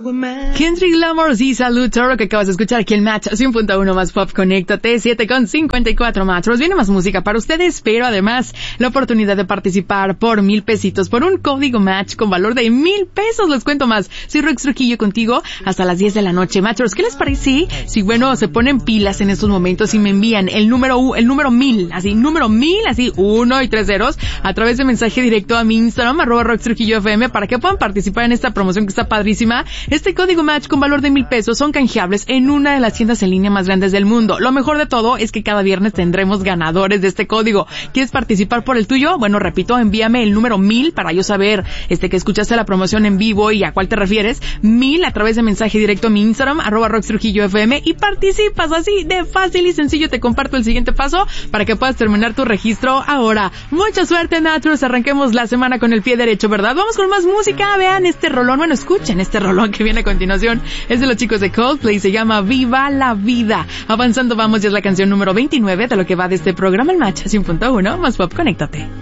Kendrick Lamar y Salud Toro, que acabas de escuchar aquí en Match 100.1 más pop, conéctate, 7:54 Match. Viene más música para ustedes, pero además la oportunidad de participar por 1,000 pesitos, por un código Match con valor de 1,000 pesos. Les cuento más. Soy Rox Trujillo contigo hasta las 10 de la noche. Matchers, ¿qué les parece? Si bueno, se ponen pilas en estos momentos y me envían el número 1,000, así, número 1,000, así, 1 y 3 ceros, a través de mensaje directo a mi Instagram, @RoxTrujilloFM, para que puedan participar en esta promoción que está padrísima. Este código Match con valor de 1,000 pesos son canjeables en una de las tiendas en línea más grandes del mundo. Lo mejor de todo es que cada viernes tendremos ganadores de este código. ¿Quieres participar por el tuyo? Bueno, repito, envíame el número 1,000 para yo saber que escuchaste la promoción en vivo y a cuál te refieres. 1,000 a través de mensaje directo a mi Instagram, @RoxTrujilloFM, y participas así de fácil y sencillo. Te comparto el siguiente paso para que puedas terminar tu registro ahora. Mucha suerte, Natros. Arranquemos la semana con el pie derecho, ¿verdad? Vamos con más música. Vean este rolón, bueno, escuchen este rolón que viene a continuación. Es de los chicos de Coldplay, se llama Viva la Vida. Avanzando vamos, ya es la canción número 29 de lo que va de este programa, el Match 100.1 más pop, conéctate.